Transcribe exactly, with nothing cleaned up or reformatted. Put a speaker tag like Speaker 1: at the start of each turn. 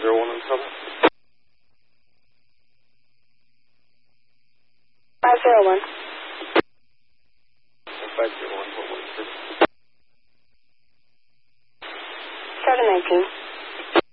Speaker 1: zero one one seven.
Speaker 2: five zero one.
Speaker 1: five zero one, one one six.
Speaker 2: seven nineteen.